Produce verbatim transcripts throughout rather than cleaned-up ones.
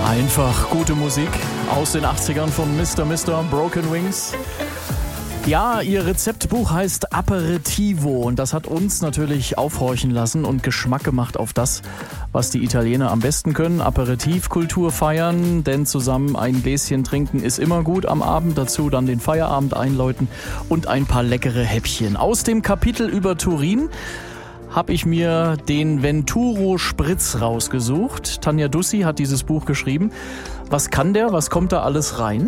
Einfach gute Musik aus den achtzigern von Mister Mister Broken Wings. Ja, ihr Rezeptbuch heißt Aperitivo und das hat uns natürlich aufhorchen lassen und Geschmack gemacht auf das, was die Italiener am besten können. Aperitivkultur feiern, denn zusammen ein Gläschen trinken ist immer gut am Abend. Dazu dann den Feierabend einläuten und ein paar leckere Häppchen. Aus dem Kapitel über Turin habe ich mir den Venturo Spritz rausgesucht. Tanja Dussi hat dieses Buch geschrieben. Was kann der? Was kommt da alles rein?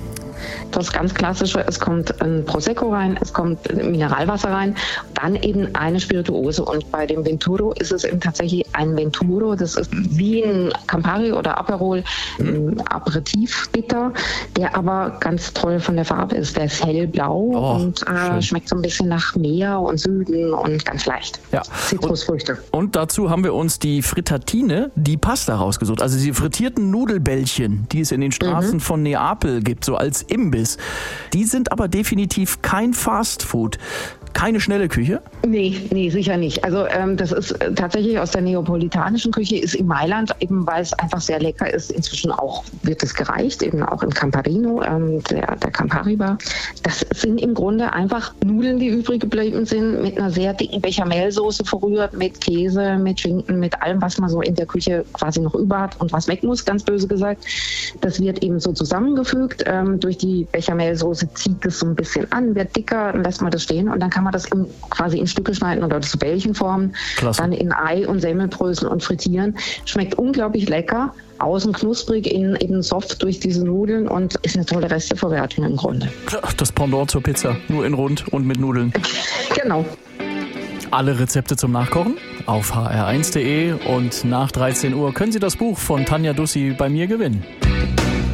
Das ganz Klassische, es kommt ein Prosecco rein, es kommt Mineralwasser rein, dann eben eine Spirituose. Und bei dem Venturo ist es eben tatsächlich ein Venturo, das ist wie ein Campari oder Aperol, ein Aperitivbitter, der aber ganz toll von der Farbe ist. Der ist hellblau oh, und äh, schmeckt so ein bisschen nach Meer und Süden und ganz leicht. Ja. Zitrusfrüchte. Und, und dazu haben wir uns die Frittatine, die Pasta rausgesucht. Also die frittierten Nudelbällchen, die es in den Straßen mhm. von Neapel gibt, so als Imbiss. Die sind aber definitiv kein Fastfood. Keine schnelle Küche? Nee, nee, sicher nicht. Also ähm, das ist äh, tatsächlich aus der neapolitanischen Küche, ist in Mailand, eben weil es einfach sehr lecker ist. Inzwischen auch wird es gereicht, eben auch im Camparino, ähm, der, der Campari Bar. Das sind im Grunde einfach Nudeln, die übrig geblieben sind, mit einer sehr dicken Bechamelsoße verrührt, mit Käse, mit Schinken, mit allem, was man so in der Küche quasi noch über hat und was weg muss, ganz böse gesagt. Das wird eben so zusammengefügt. Ähm, durch die Bechamelsoße zieht es so ein bisschen an, wird dicker, dann lässt man das stehen und dann kann man das in, quasi in Stücke schneiden oder zu Bällchen formen, Klasse. Dann in Ei und Semmelbrösel und frittieren. Schmeckt unglaublich lecker, außen knusprig, innen eben soft durch diese Nudeln und ist eine tolle Resteverwertung im Grunde. Das Pendant zur Pizza, nur in rund und mit Nudeln. Genau. Alle Rezepte zum Nachkochen auf h r eins punkt d e und nach dreizehn Uhr können Sie das Buch von Tanja Dussi bei mir gewinnen.